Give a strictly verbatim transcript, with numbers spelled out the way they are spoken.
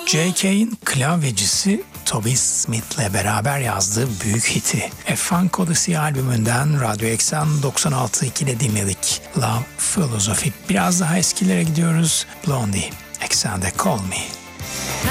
J K'in klavyecisi Toby Smith'le beraber yazdığı büyük hiti A Funk Odyssey albümünden Radyo Eksen doksan altı nokta iki'de dinledik. Love Philosophy. Biraz daha eskilere gidiyoruz. Blondie, Eksen'de Call Me.